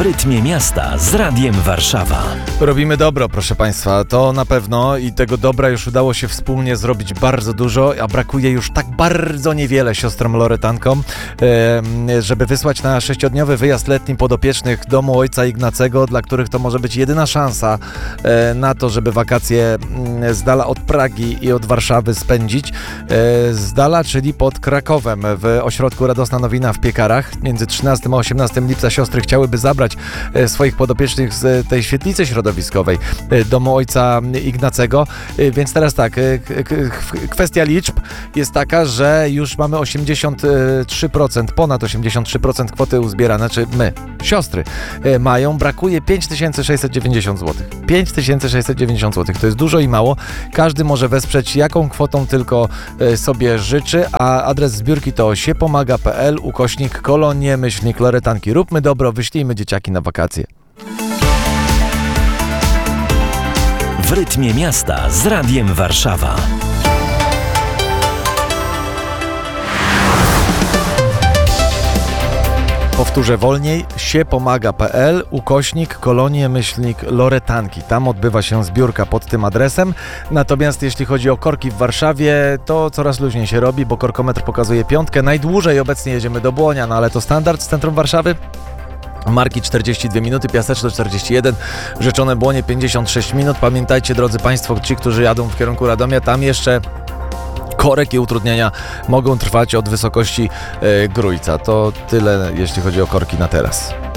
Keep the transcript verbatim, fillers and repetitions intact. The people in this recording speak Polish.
W rytmie miasta z Radiem Warszawa. Robimy dobro, proszę Państwa, to na pewno i tego dobra już udało się wspólnie zrobić bardzo dużo, a brakuje już tak bardzo niewiele siostrom Loretankom, żeby wysłać na sześciodniowy wyjazd letni podopiecznych domu ojca Ignacego, dla których to może być jedyna szansa na to, żeby wakacje z dala od Pragi i od Warszawy spędzić. Z dala, czyli pod Krakowem, w ośrodku Radosna Nowina w Piekarach. Między trzynastego a osiemnastego lipca siostry chciałyby zabrać swoich podopiecznych z tej świetlicy środowiskowej domu ojca Ignacego. Więc teraz tak, kwestia liczb jest taka, że już mamy osiemdziesiąt trzy procent, ponad osiemdziesiąt trzy procent kwoty uzbierane, czy my, siostry, mają. Brakuje pięć tysięcy sześćset dziewięćdziesiąt złotych. pięć tysięcy sześćset dziewięćdziesiąt złotych. To jest dużo i mało. Każdy może wesprzeć jaką kwotą tylko sobie życzy, a adres zbiórki to siepomaga kropka pe el ukośnik kolonie myślnik Loretanki. Róbmy dobro, wyślijmy dzieciaki na wakacje. W rytmie miasta z Radiem Warszawa. Powtórzę wolniej, siepomaga kropka pe el ukośnik kolonie myślnik Loretanki. Tam odbywa się zbiórka pod tym adresem. Natomiast jeśli chodzi o korki w Warszawie, to coraz luźniej się robi, bo korkometr pokazuje piątkę. Najdłużej obecnie jedziemy do Błonia, no ale to standard z centrum Warszawy. Marki czterdzieści dwie minuty, Piaseczno czterdzieści jeden, Rzeczone Błonie pięćdziesiąt sześć minut. Pamiętajcie, drodzy Państwo, ci, którzy jadą w kierunku Radomia, tam jeszcze korek i utrudnienia mogą trwać od wysokości e, Grójca. To tyle, jeśli chodzi o korki na teraz.